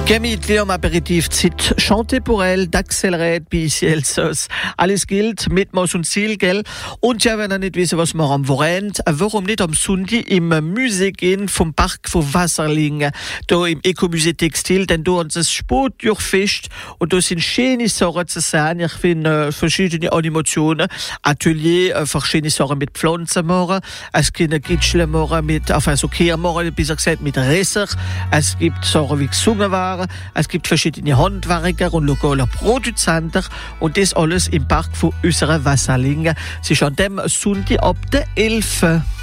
Gemütlich am Aperitivzeit, chanter pour elle, d'accélérate, bis Elsass. Alles gilt, mit Maus und Ziel, gell? Und ja, wenn ihr nicht wissen, was wir am Wochenende, warum nicht am Sonntag im Musee gehen vom Park von Wasserlingen, da im Ecomusée Textil, denn da uns das Sport durchfischt und da sind schöne Sachen zu sehen. Ich finde verschiedene Animationen, Atelier, verschiedene Sachen mit Pflanzen machen, es gibt eine Gitschle machen mit, enfin so Kehr machen, besser gesagt mit Resser, es gibt Sachen wie gesungen waren, es gibt verschiedene Handwerker und lokale Produzenten und das alles im Park von unserer Wasserlingen. Es ist an dem Sonntag ab der 11.